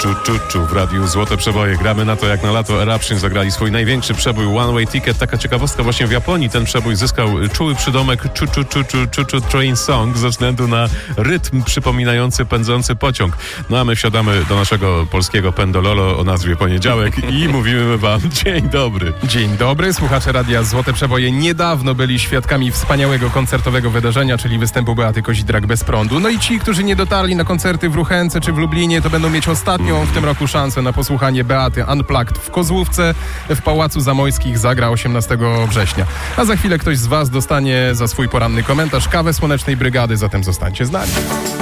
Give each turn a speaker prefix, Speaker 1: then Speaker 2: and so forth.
Speaker 1: Czu w radiu Złote Przeboje. Gramy na to jak na lato. Eruption zagrali swój największy przebój One Way Ticket. Taka ciekawostka, właśnie w Japonii ten przebój zyskał czuły przydomek Czu Train Song ze względu na rytm przypominający pędzący pociąg. No a my wsiadamy do naszego polskiego Pendololo o nazwie Poniedziałek i mówimy wam dzień dobry.
Speaker 2: Dzień dobry, słuchacze Radia Złote Przeboje niedawno byli świadkami wspaniałego koncertowego wydarzenia, czyli występu Beaty Kozidrak bez prądu. No i ci, którzy nie dotarli na koncerty w Ruchence czy w Lublinie, to będą mieć ostatnią w tym roku szansę na posłuchanie Beaty Unplugged w Kozłówce. W Pałacu Zamojskich zagra 18 września. A za chwilę ktoś z was dostanie za swój poranny komentarz kawę Słonecznej Brygady, zatem zostańcie z nami.